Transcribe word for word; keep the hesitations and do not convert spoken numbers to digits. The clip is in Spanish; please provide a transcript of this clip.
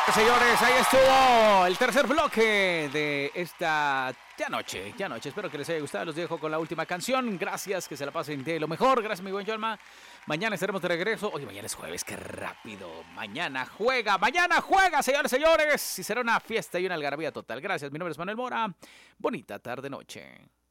Señores, ahí estuvo el tercer bloque de esta ya noche, ya noche. Espero que les haya gustado. Los dejo con la última canción. Gracias, que se la pasen de lo mejor. Gracias, mi buen Yolma. Mañana estaremos de regreso. Oye, mañana es jueves, qué rápido. Mañana juega, mañana juega, señores, señores. Y será una fiesta y una algarabía total. Gracias, mi nombre es Manuel Mora. Bonita tarde, noche.